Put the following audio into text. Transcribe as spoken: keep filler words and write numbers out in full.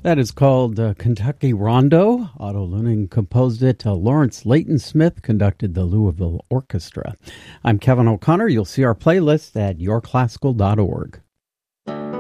That is called uh, Kentucky Rondo. Otto Luning composed it. Uh, Lawrence Leighton Smith conducted the Louisville Orchestra. I'm Kevin O'Connor. You'll see our playlist at your classical dot org.